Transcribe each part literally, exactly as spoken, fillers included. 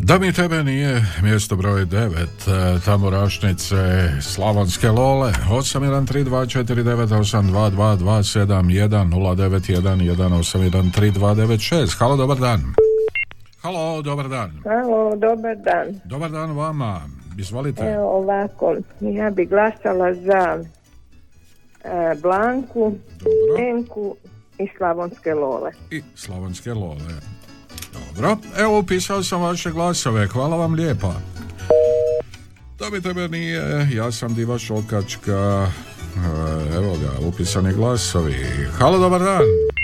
Da mi tebe nije mjesto broj devet, Tamburašnice Slavonske Lole. Osam jedan tri dva četiri devet osam dva dva dva sedam jedan nula devet jedan jedan osam jedan tri dva devet šest. Halo, dobar dan. Halo, dobar dan. Halo, dobar dan. Dobar dan vama. Izvolite. Evo ovako, ja bi glasala za e, Blanku, Dobro. Enku i Slavonske Lole. I Slavonske Lole. Dobro, evo upisao sam vaše glasove, hvala vam lijepa. Da mi tebe nije, ja sam Diva Šokačka, evo ga, upisani glasovi. Halo, dobar dan.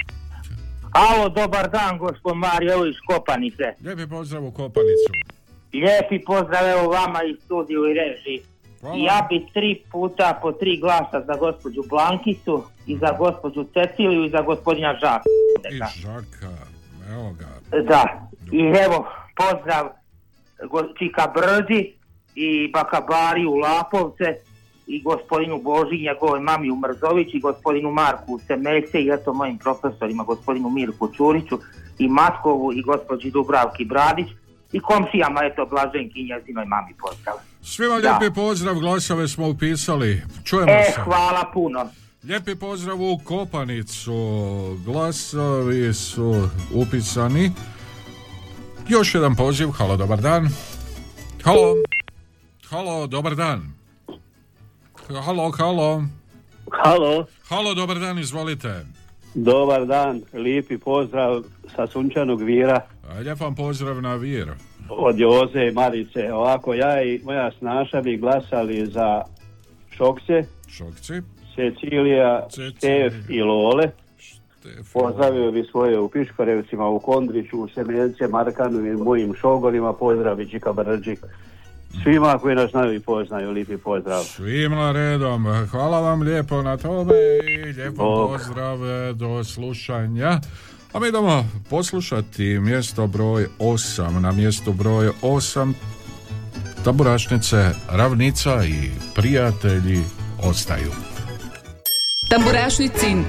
Alo, dobar dan, gospod Mario, evo iz Kopanice. Lijepi pozdrav u Kopanicu. Lijepi pozdrav evo vama iz studiju i režiji. Hvala. Ja bi tri puta po tri glasa za gospođu Blankicu i za gospođu Ceciliju i za gospodina Žaka. I Žaka, evo ga. Da, i evo pozdrav go, Čika Brdi i Bakabari u Lapovce i gospodinu Boži, njegovoj mami u Mrzović i gospodinu Marku u Semeljce i eto mojim profesorima, gospodinu Mirku Čuriću i Matkovu i gospođi Dubravki Bradić i komšijama, eto Blaženki i njezinoj mami pozdrav. Svima Da. lijepi pozdrav, glasove smo upisali. Čujemo E, se. hvala puno. Lijepi pozdrav u Kopanicu, glasovi su upisani. Još jedan poziv, halo, dobar dan. Halo, halo, dobar dan. Halo, halo. Halo, Halo, dobar dan, izvolite. dobar dan, lijepi pozdrav sa Sunčanog Vira Lijep vam pozdrav na Vir. od Joze i Marice. Ovako, ja i moja snaša bi glasali za Šokce, Šokci. Cecilija, Cecilija. Štef i Lole. Štefan. Pozdravio bi svoje u Piškorevcima, u Kondriću, u Semeljce, Markanu i mojim šogorima. Pozdrav i Čika Brđi. Svima koji nas znaju i poznaju, lijepi pozdrav. Svima redom, hvala vam lijepo na tome i lijepo Bog. pozdrav, do slušanja. A mi idemo poslušati mjesto broj osam. Na mjestu broj osam Tamburašnice Ravnica i prijatelji ostaju. Tamburašnicin